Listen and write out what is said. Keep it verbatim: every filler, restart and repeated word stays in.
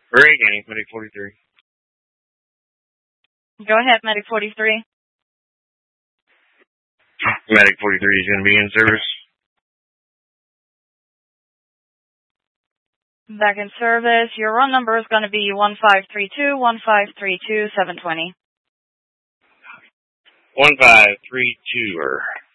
Reagan, Medic forty-three. Go ahead, Medic forty-three. Medic forty-three is going to be in service. Back in service. Your run number is going to be one five three two, one five three two, seven two zero. one five three two.